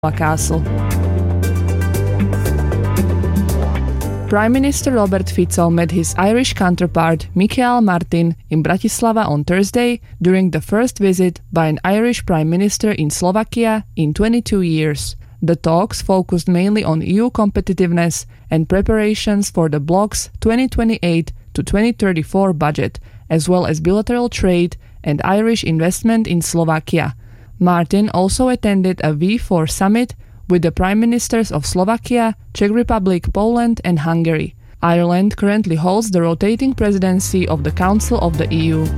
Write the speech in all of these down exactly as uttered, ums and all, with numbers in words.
Castle. Prime Minister Robert Fico met his Irish counterpart Micheál Martin in Bratislava on Thursday during the first visit by an Irish Prime Minister in Slovakia in twenty-two years. The talks focused mainly on E U competitiveness and preparations for the bloc's twenty twenty-eight to twenty thirty-four budget, as well as bilateral trade and Irish investment in Slovakia. Martin also attended a V four summit with the Prime Ministers of Slovakia, Czech Republic, Poland and Hungary. Ireland currently holds the rotating presidency of the Council of the E U.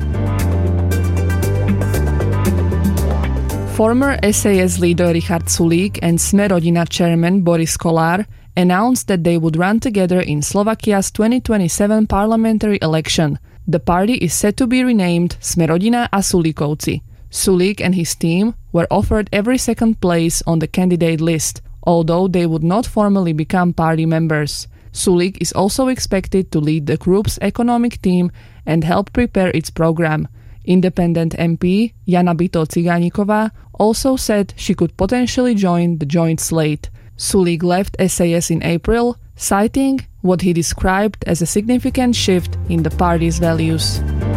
Former S A S leader Richard Sulík and Smer-Rodina chairman Boris Kollár announced that they would run together in Slovakia's twenty twenty-seven parliamentary election. The party is set to be renamed Smer-Rodina a Sulíkovci. Sulík and his team were offered every second place on the candidate list, although they would not formally become party members. Sulík is also expected to lead the group's economic team and help prepare its program. Independent M P Jana Byto-Cigániková also said she could potentially join the joint slate. Sulík left S A S in April, citing what he described as a significant shift in the party's values.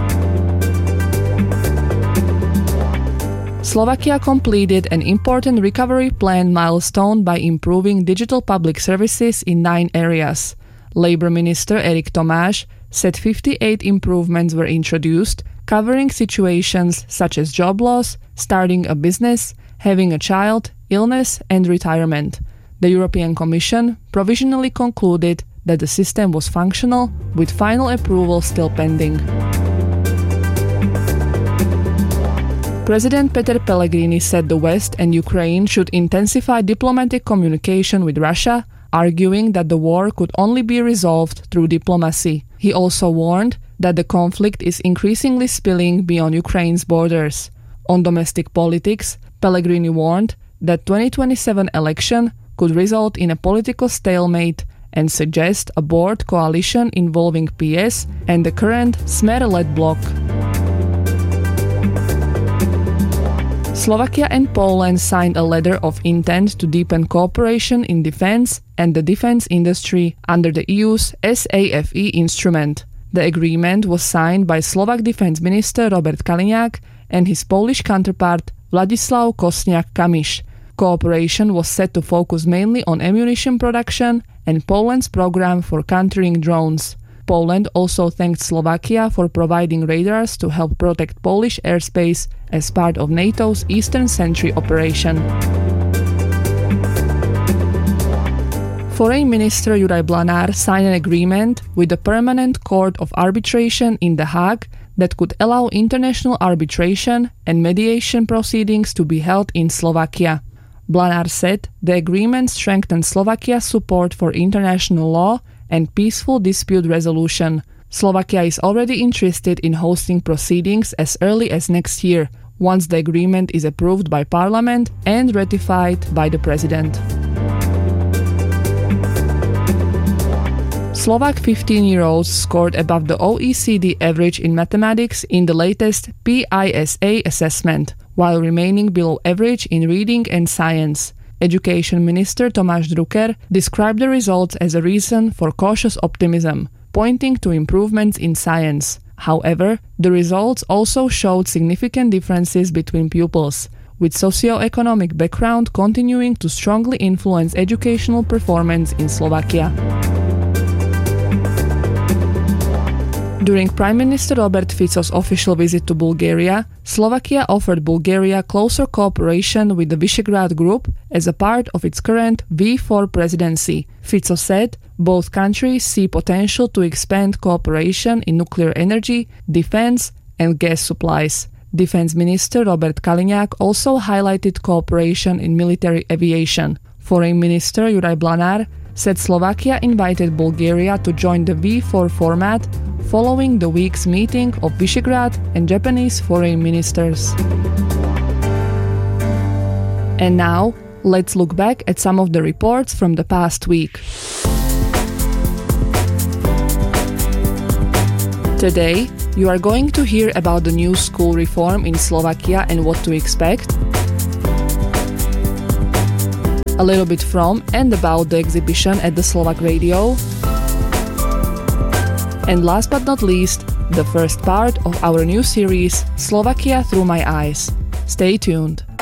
Slovakia completed an important recovery plan milestone by improving digital public services in nine areas. Labour Minister Erik Tomáš said fifty-eight improvements were introduced, covering situations such as job loss, starting a business, having a child, illness and retirement. The European Commission provisionally concluded that the system was functional, with final approval still pending. President Peter Pellegrini said the West and Ukraine should intensify diplomatic communication with Russia, arguing that the war could only be resolved through diplomacy. He also warned that the conflict is increasingly spilling beyond Ukraine's borders. On domestic politics, Pellegrini warned that twenty twenty-seven election could result in a political stalemate and suggest a broad coalition involving P S and the current Smer-led bloc. Slovakia and Poland signed a letter of intent to deepen cooperation in defense and the defense industry under the E U's S A F E instrument. The agreement was signed by Slovak Defense Minister Robert Kaliňák and his Polish counterpart Władysław Kosiniak-Kamysz. Cooperation was set to focus mainly on ammunition production and Poland's program for countering drones. Poland also thanked Slovakia for providing radars to help protect Polish airspace as part of NATO's Eastern Sentry operation. Foreign Minister Juraj Blanár signed an agreement with the Permanent Court of Arbitration in The Hague that could allow international arbitration and mediation proceedings to be held in Slovakia. Blanár said the agreement strengthens Slovakia's support for international law and peaceful dispute resolution. Slovakia is already interested in hosting proceedings as early as next year, once the agreement is approved by Parliament and ratified by the President. Slovak fifteen-year-olds scored above the O E C D average in mathematics in the latest P I S A assessment, while remaining below average in reading and science. Education Minister Tomáš Drucker described the results as a reason for cautious optimism, pointing to improvements in science. However, the results also showed significant differences between pupils, with socio-economic background continuing to strongly influence educational performance in Slovakia. During Prime Minister Robert Fico's official visit to Bulgaria, Slovakia offered Bulgaria closer cooperation with the Visegrad Group as a part of its current V four presidency. Fico said both countries see potential to expand cooperation in nuclear energy, defense, and gas supplies. Defense Minister Robert Kaliňák also highlighted cooperation in military aviation. Foreign Minister Juraj Blanár said Slovakia invited Bulgaria to join the V four format following the week's meeting of Visegrad and Japanese foreign ministers. And now, let's look back at some of the reports from the past week. Today, you are going to hear about the new school reform in Slovakia and what to expect, a little bit from and about the exhibition at the Slovak Radio, and last but not least, the first part of our new series Slovakia Through My Eyes. Stay tuned.